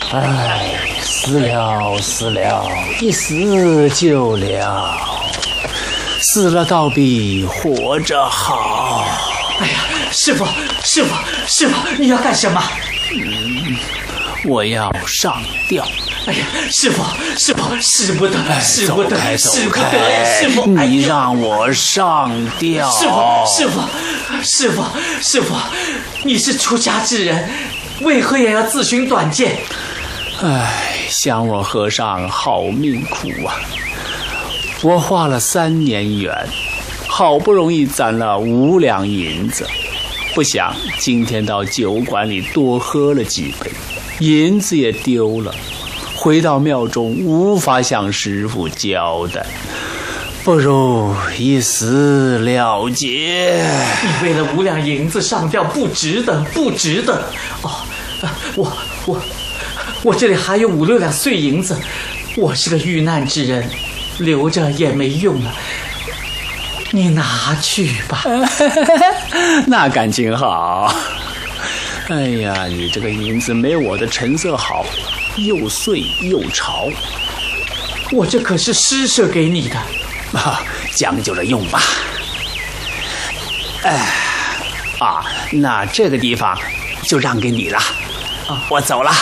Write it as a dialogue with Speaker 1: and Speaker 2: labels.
Speaker 1: 哎，死了死了，一死就了，死了倒比活着好。
Speaker 2: 哎呀，师傅，你要干什么？
Speaker 1: 我要上吊。
Speaker 2: 哎呀，师傅，使不得呀，师傅！
Speaker 1: 你让我上吊。
Speaker 2: 师傅，你是出家之人，为何也要自寻短见？
Speaker 1: 哎，想我和尚好命苦啊！我花了3年缘，好不容易攒了5两银子，不想今天到酒馆里多喝了几杯，银子也丢了。回到庙中无法向师父交代，不如一死了结。
Speaker 2: 你为了5两银子上吊，不值得。哦，我这里还有5、6两碎银子，我是个遇难之人，留着也没用了，你拿去吧。
Speaker 1: 那感情好。哎呀，你这个银子没我的成色好，又碎又潮。
Speaker 2: 我这可是施舍给你的。
Speaker 1: 将就着用吧。那这个地方就让给你了。我走了。